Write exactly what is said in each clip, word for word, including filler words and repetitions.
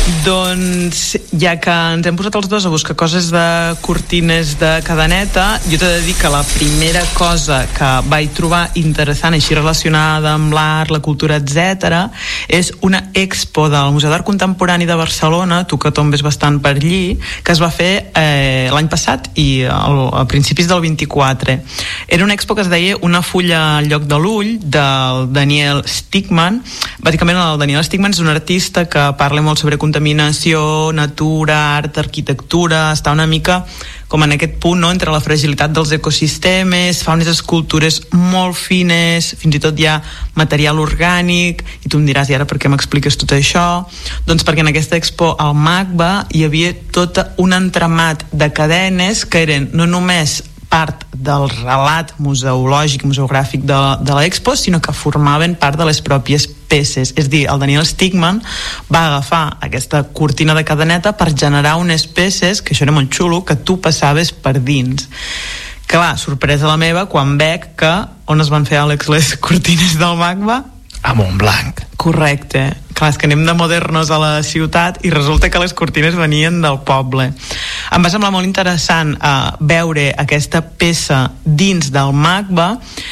Doncs, ja que ens hem posat els dos a buscar coses de cortines de cadeneta, jo t'he de dir que la primera cosa que vaig trobar interessant, així relacionada amb l'art, la cultura, etcètera, és una expo del Museu d'Art Contemporani de Barcelona, tu que tombes bastant per allí, que es va fer eh, l'any passat i al, a principis del vint-i-quatre. Era una expo que es deia Una fulla al lloc de l'ull, del Daniel Stigman. Bàsicament el Daniel Stigman és un artista que parla molt sobre contaminació, natura, art, arquitectura, està una mica com en aquest punt, no?, entre la fragilitat dels ecosistemes, fa unes escultures molt fines, fins i tot hi ha material orgànic, i tu em diràs, i ara per què m'expliques tot això? Doncs perquè en aquesta expo al MACBA hi havia tot un entramat de cadenes que eren no només part del relat museològic, museogràfic de, de l'expo, sinó que formaven part de les pròpies peces. És a dir, el Daniel Stigman va agafar aquesta cortina de cadeneta per generar unes peces, que això era molt xulo, que tu passaves per dins. Clar, sorpresa la meva quan veig que on es van fer, Àlex, les cortines del MACBA? A Montblanc. Correcte. Clar, és que anem de modernos a la ciutat i resulta que les cortines venien del poble. Em va semblar molt interessant eh, veure aquesta peça dins del MACBA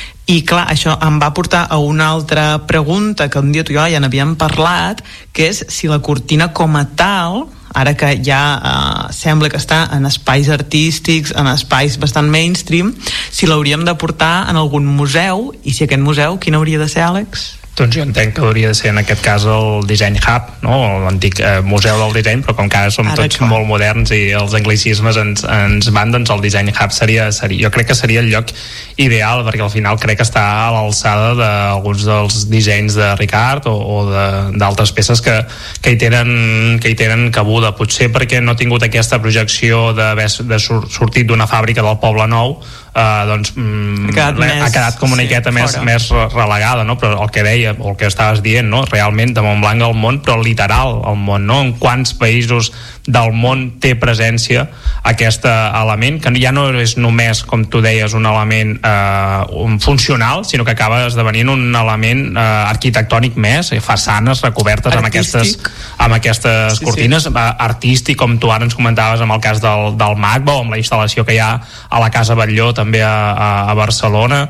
i clar, això em va portar a una altra pregunta que un dia tu i jo ja n'havíem parlat, que és si la cortina com a tal, ara que ja eh, sembla que està en espais artístics, en espais bastant mainstream, si l'hauríem de portar en algun museu, i si aquest museu, quin hauria de ser, Àlex? Doncs jo entenc que hauria de ser en aquest cas el Design Hub, no? L'antic eh, museu del disseny, però com que ara som ara, tots clar. molt moderns i els anglicismes ens, ens van, doncs el Design Hub seria, seria, jo crec que seria el lloc ideal, perquè al final crec que està a l'alçada d'alguns dels dissenys de Ricard o, o d'altres peces que, que, hi tenen, que hi tenen cabuda, potser perquè no ha tingut aquesta projecció de, de sortit d'una fàbrica del Poble Nou, Uh, doncs mm, ha, quedat més, ha quedat com una sí, miqueta més, més relegada, no? Però el que deia, el que estaves dient, no? Realment de Montblanc al món, però literal al món, no? En quants països del món té presència aquest element, que ja no és només, com tu deies, un element uh, un funcional, sinó que acaba esdevenint un element uh, arquitectònic més, façanes recobertes artístic. amb aquestes, amb aquestes sí, cortines, sí. Uh, artístic, com tu ara ens comentaves amb el cas del, del MACBA o amb la instal·lació que hi ha a la Casa Batlló també a, a, a Barcelona.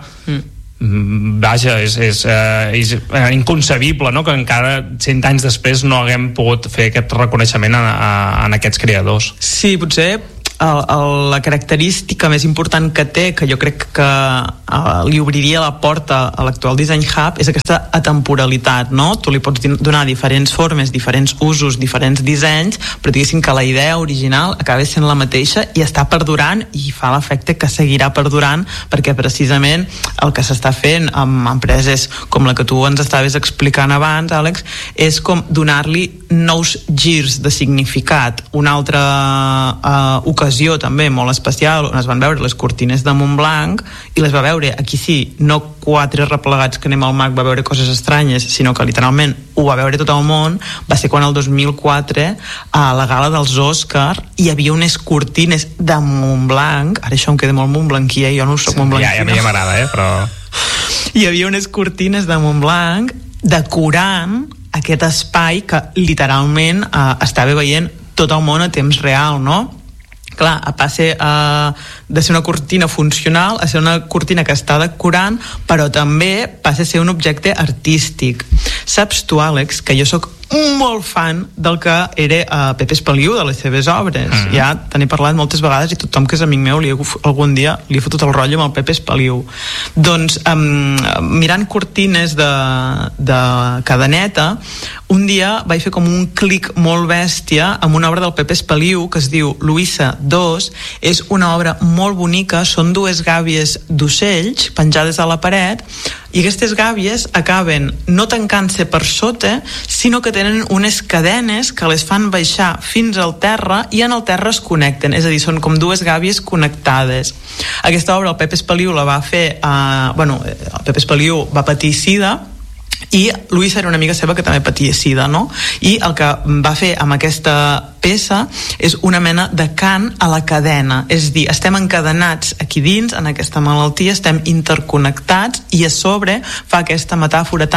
mm. Vaja, és, és, uh, és inconcebible, no?, que encara cent anys després no haguem pogut fer aquest reconeixement a, a, a aquests creadors. Sí, potser el, el, la característica més important que té, que jo crec que uh, li obriria la porta a l'actual Design Hub, és aquesta atemporalitat, no? Tu li pots donar diferents formes, diferents usos, diferents dissenys, però diguéssim que la idea original acaba sent la mateixa i està perdurant, i fa l'efecte que seguirà perdurant, perquè precisament el que s'està fent amb empreses com la que tu ens estaves explicant abans, Àlex, és com donar-li nous girs de significat. Una altra uh, ocasió també molt especial on es van veure les cortines de Montblanc, i les va veure, aquí sí, no quatre replegats que anem al MAC va veure coses estranyes, sinó que literalment ho va veure tot el món, va ser quan el dos mil quatre a la gala dels Òscar hi havia unes cortines de Montblanc, ara això em queda molt montblanquia, jo no soc sí, montblanquia. Ja, ja m'agrada, eh, però... Hi havia unes cortines de Montblanc decorant aquest espai que literalment eh, estava veient tot el món a temps real, no? Clar, passa uh, de ser una cortina funcional a ser una cortina que està decorant, però també passa a ser un objecte artístic. Saps tu, Àlex, que jo sóc molt fan del que era uh, Pepe Espaliu, de les seves obres. Mm. Ja te n'he parlat moltes vegades i tothom que és amic meu li, algun dia li ha fotut el rotllo amb el Pepe Espaliu. Doncs um, mirant cortines de, de cadeneta, un dia vaig fer com un clic molt bèstia amb una obra del Pepe Espaliu que es diu Luisa dos. És una obra molt bonica, són dues gàbies d'ocells penjades a la paret, i aquestes gàbies acaben no tancant-se per sota, sinó que tenen unes cadenes que les fan baixar fins al terra i en el terra es connecten, és a dir, són com dues gàbies connectades. Aquesta obra el Pepe Espaliu la va fer eh, bueno, el Pepe Espaliu va patir sida i Luisa era una amiga seva que també patia sida, no? I el que va fer amb aquesta peça és una mena de cant a la cadena, és a dir, estem encadenats aquí dins, en aquesta malaltia, estem interconnectats, i a sobre fa aquesta metàfora tan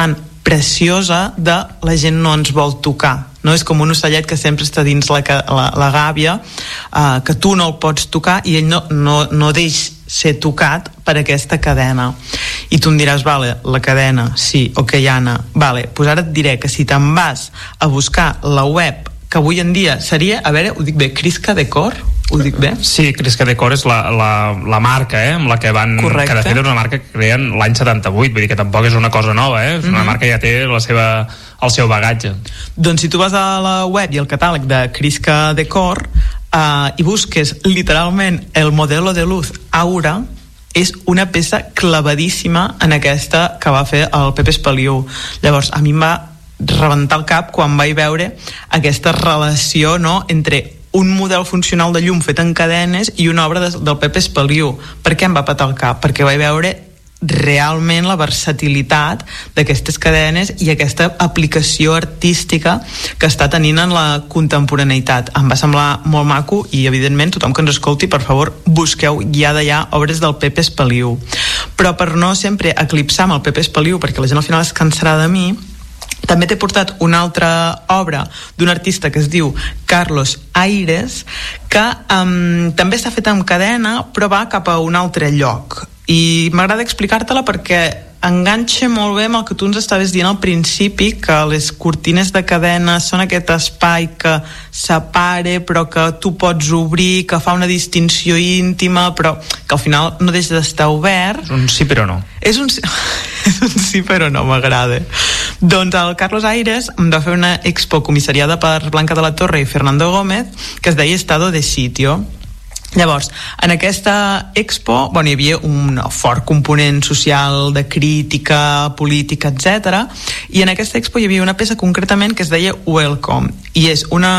preciosa de la gent no ens vol tocar, no? És com un ocellet que sempre està dins la, la, la gàbia, uh, que tu no el pots tocar i ell no, no, no deix ser tocat per aquesta cadena. I tu em diràs, vale, la cadena, sí, ok, Anna, vale, doncs ara et diré que si te'n vas a buscar la web, que avui en dia seria, a veure, ho dic bé, Crisca Decor? Ho dic bé? Sí, Crisca Decor és la, la, la marca, eh, amb la que van... Correcte. Que de fet és una marca que creen l'any setanta-vuit, vull dir que tampoc és una cosa nova, eh? És una mm-hmm. marca que ja té la seva, el seu bagatge. Doncs si tu vas a la web i al catàleg de Crisca Decor uh, i busques literalment el modelo de luz Aura, és una peça clavadíssima en aquesta que va fer el Pepe Espaliu. Llavors, a mi em va rebentar el cap quan vaig veure aquesta relació, no?, entre un model funcional de llum fet en cadenes i una obra de, del Pepe Espaliu. Per què em va petar el cap? Perquè vaig veure realment la versatilitat d'aquestes cadenes i aquesta aplicació artística que està tenint en la contemporaneïtat. Em va semblar molt maco i, evidentment, tothom que ens escolti, per favor, busqueu ja d'allà obres del Pepe Espaliu. Però per no sempre eclipsar amb el Pepe Espaliu, perquè la gent al final es cansarà de mi, també t'he portat una altra obra d'un artista que es diu Carlos Aires, que um, també està feta amb cadena, però va cap a un altre lloc. I m'agrada explicar-te-la perquè enganxa molt bé amb el que tu ens estaves dient al principi, que les cortines de cadena són aquest espai que separa però que tu pots obrir, que fa una distinció íntima, però que al final no deixa d'estar obert. És un sí però no. És un, és un sí però no, m'agrada. Doncs el Carlos Aires em va fer una expo comissariada per Blanca de la Torre i Fernando Gómez que es deia Estado de Sitio. Llavors, en aquesta expo, bueno, hi havia un fort component social de crítica, política, etcètera, i en aquesta expo hi havia una peça concretament que es deia Welcome, i és una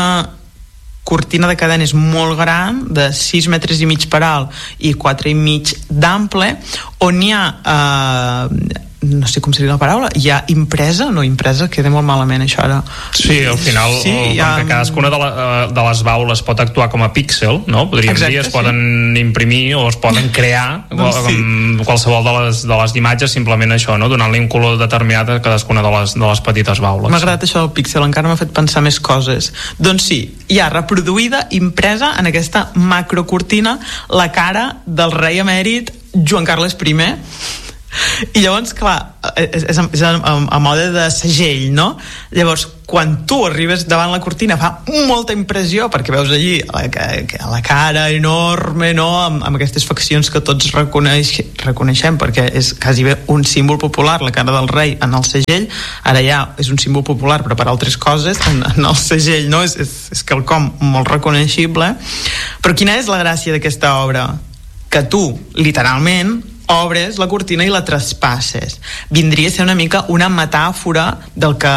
cortina de cadenes molt gran, de sis metres i mig per alt i quatre i mig d'ample, on hi ha... Eh, no sé com seria la paraula, hi ha impresa, no impresa, queda molt malament això ara. Sí, al final, sí, el, ha... que cadascuna de, la, de les baules pot actuar com a píxel, no? Podríem Exacte, dir, es sí. poden imprimir o es poden crear doncs com sí. qualsevol de les, de les imatges, simplement això, no? Donant-li un color determinat a cadascuna de les, de les petites baules. M'ha agradat això del píxel, encara m'ha fet pensar més coses. Doncs sí, hi ha reproduïda, impresa en aquesta macrocortina la cara del rei emèrit Joan Carles primer. I llavors, clar, és, és, és a, a mode de segell, no? Llavors, quan tu arribes davant la cortina fa molta impressió perquè veus allí la, la cara enorme, no? Amb, amb aquestes faccions que tots reconeix, reconeixem perquè és quasi bé un símbol popular, la cara del rei en el segell. Ara ja és un símbol popular però per altres coses, en, en el segell, no? És, és, és quelcom molt reconeixible. Però quina és la gràcia d'aquesta obra? Que tu, literalment, obres la cortina i la traspasses. Vindria a ser una mica una metàfora del que